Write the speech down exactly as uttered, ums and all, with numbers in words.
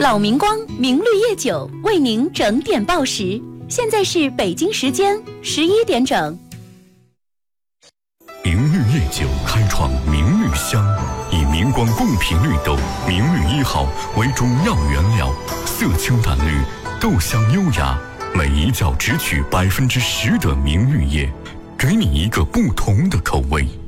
老明光明绿叶酒为您整点报时，现在是北京时间十一点整。 明绿叶酒开创明绿香，以明光贡品绿豆、明绿一号为中药原料，色清淡绿，豆香优雅，每一角只取百分之十的明绿叶，给你一个不同的口味。